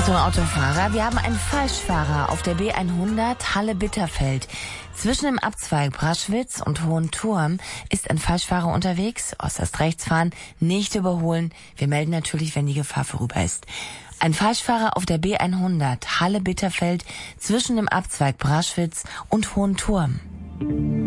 Achtung, Autofahrer, wir haben einen Falschfahrer auf der B100 Halle-Bitterfeld. Zwischen dem Abzweig Braschwitz und Hohenturm ist ein Falschfahrer unterwegs. Äußerst rechts fahren, nicht überholen. Wir melden natürlich, wenn die Gefahr vorüber ist. Ein Falschfahrer auf der B100 Halle-Bitterfeld zwischen dem Abzweig Braschwitz und Hohenturm.